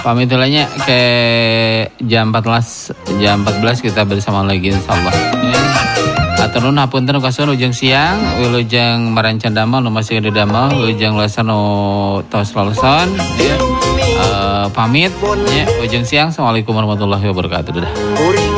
Pamit ulanya ke jam 14 kita bersama lagi insyaallah. Aturun hapunten kasun ujung siang, wilujeng marancan damel nu masih ada damel, wilujeng lasan nu tos lalesan ya. Pamit ya ujung siang. Assalamualaikum warahmatullahi wabarakatuh. Dadah.